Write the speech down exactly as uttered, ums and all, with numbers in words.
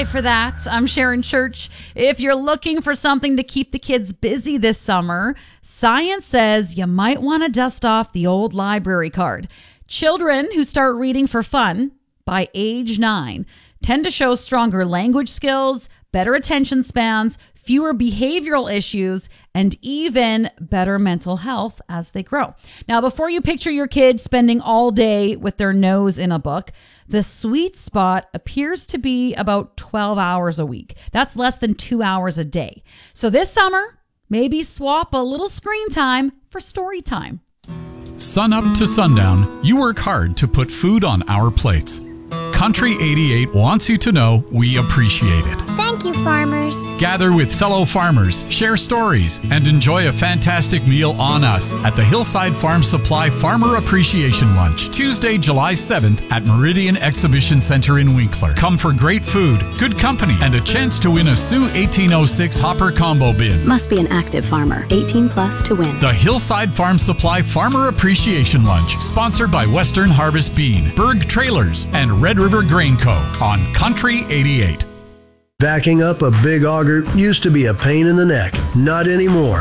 by for that. I'm Sharon Church. If you're looking for something to keep the kids busy this summer, science says you might want to dust off the old library card. Children who start reading for fun by age nine tend to show stronger language skills, better attention spans, fewer behavioral issues, and even better mental health as they grow. Now, before you picture your kids spending all day with their nose in a book, the sweet spot appears to be about twelve hours a week. That's less than two hours a day. So this summer, maybe swap a little screen time for story time. Sun up to sundown, you work hard to put food on our plates. Country eighty-eight wants you to know we appreciate it. Thank you, farmers. Gather with fellow farmers, share stories, and enjoy a fantastic meal on us at the Hillside Farm Supply Farmer Appreciation Lunch, Tuesday, July seventh at Meridian Exhibition Center in Winkler. Come for great food, good company, and a chance to win a Sioux eighteen oh six Hopper Combo Bin. Must be an active farmer, eighteen plus to win. The Hillside Farm Supply Farmer Appreciation Lunch, sponsored by Western Harvest Bean, Berg Trailers, and Red River Grain Co. on Country eighty-eight. Backing up a big auger used to be a pain in the neck. Not anymore.